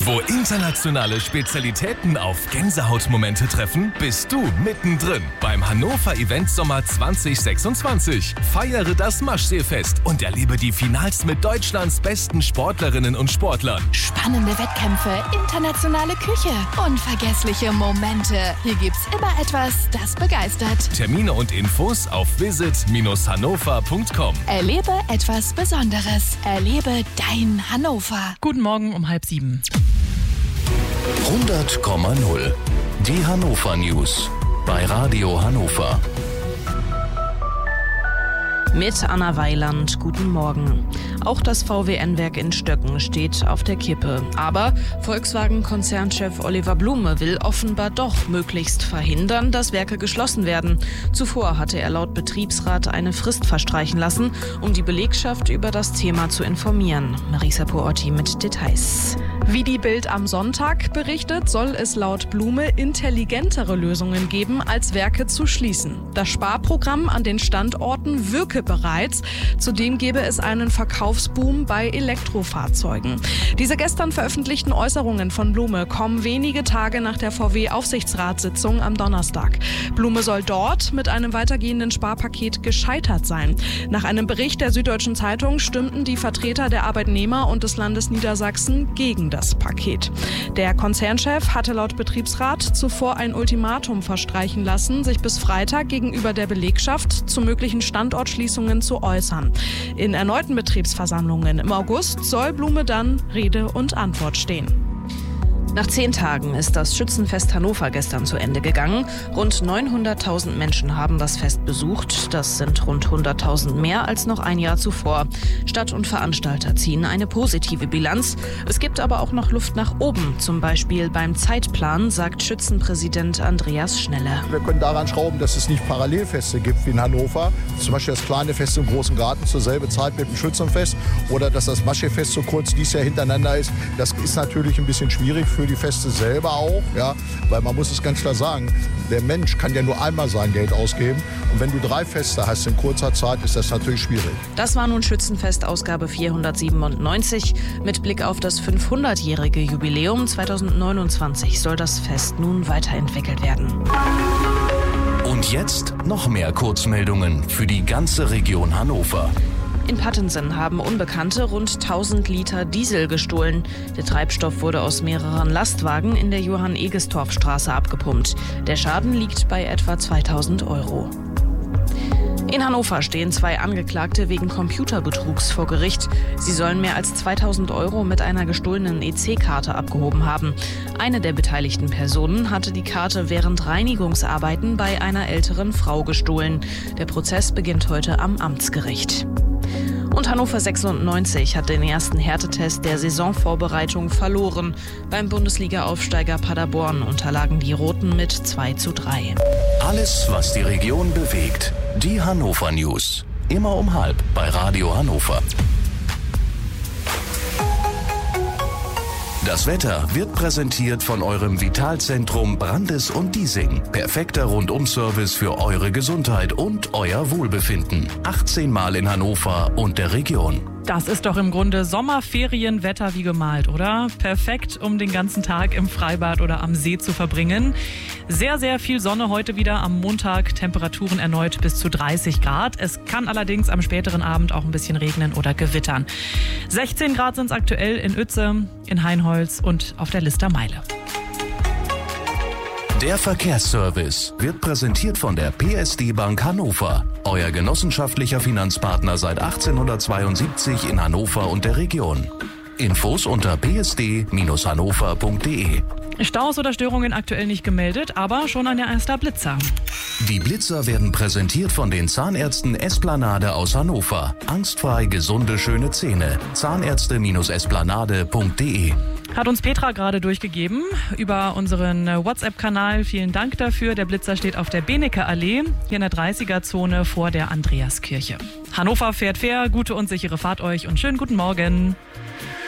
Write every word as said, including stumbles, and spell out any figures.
Wo internationale Spezialitäten auf Gänsehautmomente treffen, bist du mittendrin beim Hannover Event Sommer zwanzig sechsundzwanzig. Feiere das Maschseefest und erlebe die Finals mit Deutschlands besten Sportlerinnen und Sportlern. Spannende Wettkämpfe, internationale Küche, unvergessliche Momente. Hier gibt's immer etwas, das begeistert. Termine und Infos auf visit Bindestrich hannover Punkt com. Erlebe etwas Besonderes. Erlebe dein Hannover. Guten Morgen um halb sieben. hundert Komma null. Die Hannover News bei Radio Hannover. Mit Anna Weiland, guten Morgen. Auch das V W N-Werk in Stöcken steht auf der Kippe. Aber Volkswagen-Konzernchef Oliver Blume will offenbar doch möglichst verhindern, dass Werke geschlossen werden. Zuvor hatte er laut Betriebsrat eine Frist verstreichen lassen, um die Belegschaft über das Thema zu informieren. Marisa Puotti mit Details. Wie die Bild am Sonntag berichtet, soll es laut Blume intelligentere Lösungen geben, als Werke zu schließen. Das Sparprogramm an den Standorten wirke bereits. Zudem gebe es einen Verkaufsboom bei Elektrofahrzeugen. Diese gestern veröffentlichten Äußerungen von Blume kommen wenige Tage nach der V W-Aufsichtsratssitzung am Donnerstag. Blume soll dort mit einem weitergehenden Sparpaket gescheitert sein. Nach einem Bericht der Süddeutschen Zeitung stimmten die Vertreter der Arbeitnehmer und des Landes Niedersachsen gegen das Paket. Der Konzernchef hatte laut Betriebsrat zuvor ein Ultimatum verstreichen lassen, sich bis Freitag gegenüber der Belegschaft zu möglichen Standortschließungen zu äußern. In erneuten Betriebsversammlungen im August soll Blume dann Rede und Antwort stehen. Nach zehn Tagen ist das Schützenfest Hannover gestern zu Ende gegangen. Rund neunhunderttausend Menschen haben das Fest besucht. Das sind rund hunderttausend mehr als noch ein Jahr zuvor. Stadt und Veranstalter ziehen eine positive Bilanz. Es gibt aber auch noch Luft nach oben. Zum Beispiel beim Zeitplan, sagt Schützenpräsident Andreas Schnelle. Wir können daran schrauben, dass es nicht Parallelfeste gibt wie in Hannover. Zum Beispiel das kleine Fest im Großen Garten zur selben Zeit mit dem Schützenfest. Oder dass das Maschseefest so kurz dieses Jahr hintereinander ist. Das ist natürlich ein bisschen schwierig für die Feste selber auch, ja, weil man muss es ganz klar sagen, der Mensch kann ja nur einmal sein Geld ausgeben und wenn du drei Feste hast in kurzer Zeit, ist das natürlich schwierig. Das war nun Schützenfest Ausgabe vierhundertsiebenundneunzig. Mit Blick auf das fünfhundertjährige Jubiläum zweitausendneunundzwanzig soll das Fest nun weiterentwickelt werden. Und jetzt noch mehr Kurzmeldungen für die ganze Region Hannover. In Pattensen haben Unbekannte rund tausend Liter Diesel gestohlen. Der Treibstoff wurde aus mehreren Lastwagen in der Johann-Egestorf-Straße abgepumpt. Der Schaden liegt bei etwa zweitausend Euro. In Hannover stehen zwei Angeklagte wegen Computerbetrugs vor Gericht. Sie sollen mehr als zweitausend Euro mit einer gestohlenen E C-Karte abgehoben haben. Eine der beteiligten Personen hatte die Karte während Reinigungsarbeiten bei einer älteren Frau gestohlen. Der Prozess beginnt heute am Amtsgericht. Und Hannover sechsundneunzig hat den ersten Härtetest der Saisonvorbereitung verloren. Beim Bundesliga-Aufsteiger Paderborn unterlagen die Roten mit zwei zu drei. Alles, was die Region bewegt. Die Hannover News. Immer um halb bei Radio Hannover. Das Wetter wird präsentiert von eurem Vitalzentrum Brandes und Diesing. Perfekter Rundum-Service für eure Gesundheit und euer Wohlbefinden. achtzehn Mal in Hannover und der Region. Das ist doch im Grunde Sommerferienwetter wie gemalt, oder? Perfekt, um den ganzen Tag im Freibad oder am See zu verbringen. Sehr, sehr viel Sonne heute wieder am Montag. Temperaturen erneut bis zu dreißig Grad. Es kann allerdings am späteren Abend auch ein bisschen regnen oder gewittern. sechzehn Grad sind es aktuell in Uetze, in Hainholz und auf der Lister Meile. Der Verkehrsservice wird präsentiert von der P S D Bank Hannover. Euer genossenschaftlicher Finanzpartner seit achtzehnhundertzweiundsiebzig in Hannover und der Region. Infos unter p s d Bindestrich hannover Punkt d e. Staus oder Störungen aktuell nicht gemeldet, aber schon ein erster Blitzer. Die Blitzer werden präsentiert von den Zahnärzten Esplanade aus Hannover. Angstfrei gesunde, schöne Zähne. Zahnärzte Esplanade Punkt d e. Hat uns Petra gerade durchgegeben über unseren WhatsApp-Kanal. Vielen Dank dafür. Der Blitzer steht auf der Benecke-Allee, hier in der dreißiger-Zone vor der Andreaskirche. Hannover fährt fair, gute und sichere Fahrt euch und schönen guten Morgen.